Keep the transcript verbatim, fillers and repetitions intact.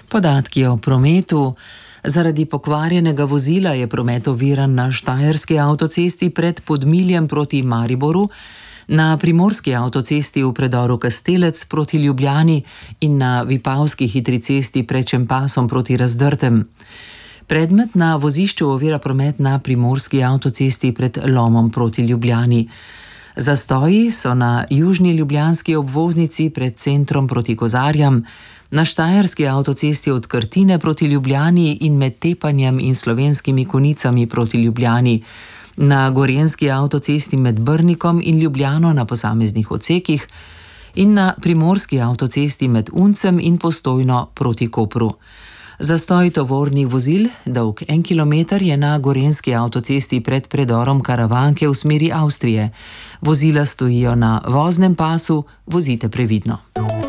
Podatki o prometu. Zaradi pokvarjenega vozila je promet oviran na štajerski avtocesti pred Podmiljem proti Mariboru, na primorski avtocesti v predoru Kastelec proti Ljubljani in na vipavski hitri cesti pred Čempasom proti Razdrtem. Predmet na vozišču ovira promet na primorski avtocesti pred Lomom proti Ljubljani. Zastoji so na južni ljubljanski obvoznici pred centrom proti Kozarjam, na štajerski avtocesti od Krtine proti Ljubljani in med Tepanjem in Slovenskimi Konicami proti Ljubljani, na gorenjski avtocesti med Brnikom in Ljubljano na posameznih odsekih in na primorski avtocesti med Uncem in Postojno proti Kopru. Zastoj tovornih vozil, dolg en kilometer, je na gorenjski avtocesti pred predorom Karavanke v smeri Avstrije. Vozila stojijo na voznem pasu, vozite previdno.